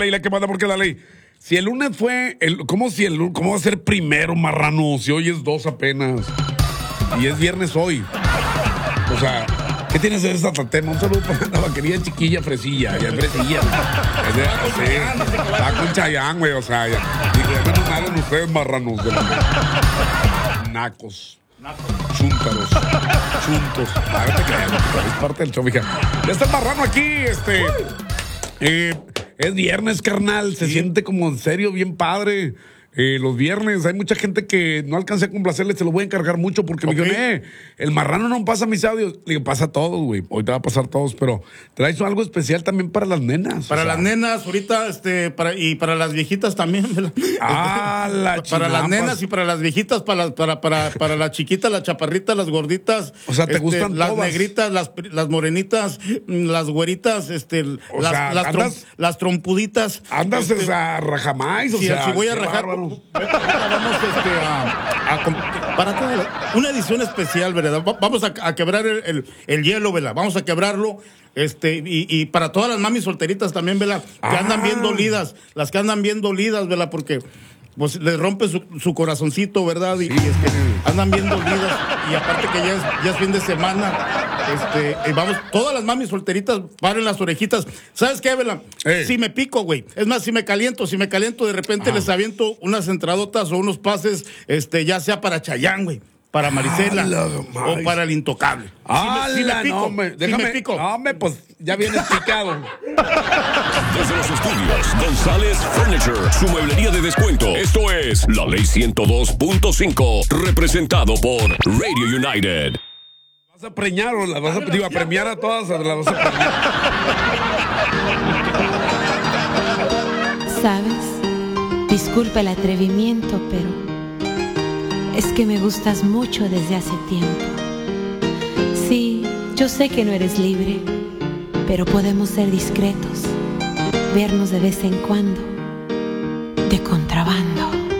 la que manda porque la ley. Si el lunes fue, ¿cómo va a ser primero, marrano? Si hoy es 2 apenas. Y es viernes hoy. O sea, ¿qué tienes de esa tatema? Un saludo para la vaquería Chiquilla Fresilla. Ya es Fresilla. Está con Chayán, güey. O sea, ya menos nada en ustedes, marranos. De la... Nacos. Chúntaros. Chuntos. Ahora te creas, es parte del show, fija. Ya está el marrano aquí, es viernes, carnal. Se siente como en serio, bien padre. Los viernes hay mucha gente que no alcancé a complacerle, se lo voy a encargar mucho porque me dijeron, el marrano no pasa mis audios. Le digo, pasa a todos, güey. Hoy te va a pasar a todos, pero traes algo especial también para las nenas. Para las nenas, ahorita, y para las viejitas también, ¿verdad? Para las nenas y para las viejitas, para las chiquitas, las chaparritas, las gorditas. O sea, ¿te gustan las todas? Negritas, las morenitas, las güeritas, las trompuditas. Andas a rajamais, si voy a rajar. Vamos para una edición especial, ¿verdad? Vamos a quebrar el hielo, ¿verdad? Vamos a quebrarlo. Y para todas las mamis solteritas también, ¿verdad? Que andan bien dolidas, las que andan bien dolidas, ¿verdad? Porque pues les rompe su corazoncito, ¿verdad? Y andan bien dolidas. Y aparte que ya es fin de semana. Y vamos, todas las mamis solteritas, paren las orejitas. ¿Sabes qué, Vela? Si me pico, güey. Es más, si me caliento, de repente les aviento unas entradotas o unos pases, ya sea para Chayán, güey. Para Marisela o para el Intocable. Si me pico, déjame, pico. No, pues ya vienes picado. Desde los estudios González Furniture, su mueblería de descuento. Esto es La Ley 102.5, representado por Radio United. ¿Vas a preñar o las vas a premiar a todas? ¿Las vas a premiar? ¿Sabes? Disculpa el atrevimiento, pero es que me gustas mucho desde hace tiempo. Sí, yo sé que no eres libre, pero podemos ser discretos, vernos de vez en cuando, de contrabando.